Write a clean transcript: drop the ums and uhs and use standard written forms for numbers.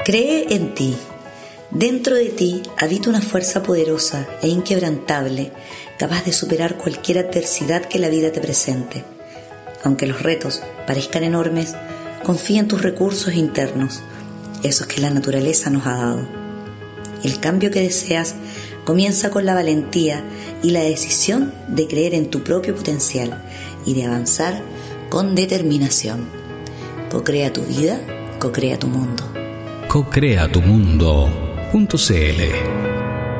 Cree en ti. Dentro de ti habita una fuerza poderosa e inquebrantable, capaz de superar cualquier adversidad que la vida te presente. Aunque los retos parezcan enormes, confía en tus recursos internos, esos que la naturaleza nos ha dado. El cambio que deseas comienza con la valentía y la decisión de creer en tu propio potencial y de avanzar con determinación. Co-crea tu vida, co-crea tu mundo. Cocrea tu mundo.cl